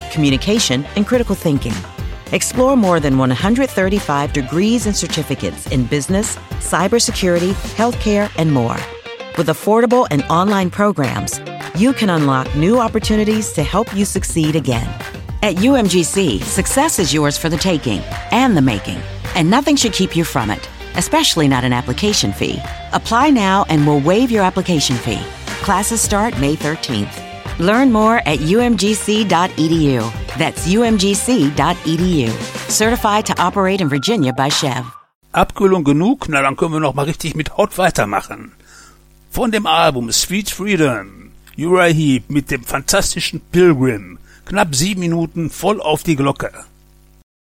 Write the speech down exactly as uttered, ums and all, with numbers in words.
communication, and critical thinking. Explore more than one hundred thirty-five degrees and certificates in business, cybersecurity, healthcare, and more. With affordable and online programs, you can unlock new opportunities to help you succeed again. At U M G C, success is yours for the taking and the making, and nothing should keep you from it, especially not an application fee. Apply now and we'll waive your application fee. Classes start May thirteenth. Learn more at u m g c dot e d u. That's u m g c dot e d u. Certified to operate in Virginia by Chev. Abkühlung genug? Na, dann können wir noch mal richtig mit Hot weitermachen. Von dem Album Sweet Freedom, Uriah Heep mit dem fantastischen Pilgrim. Knapp sieben Minuten voll auf die Glocke.